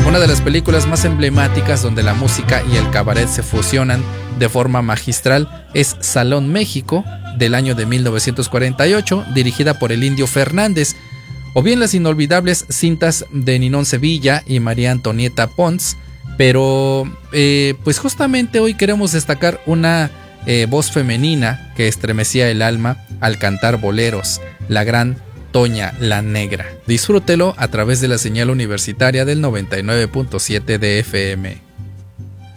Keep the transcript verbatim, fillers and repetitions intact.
Una de las películas más emblemáticas donde la música y el cabaret se fusionan de forma magistral es Salón México, del año de mil novecientos cuarenta y ocho, dirigida por el Indio Fernández, o bien las inolvidables cintas de Ninón Sevilla y María Antonieta Pons. Pero eh, pues justamente hoy queremos destacar una eh, voz femenina que estremecía el alma al cantar boleros, la gran Toña la Negra. Disfrútelo a través de la señal universitaria del noventa y nueve punto siete de F M.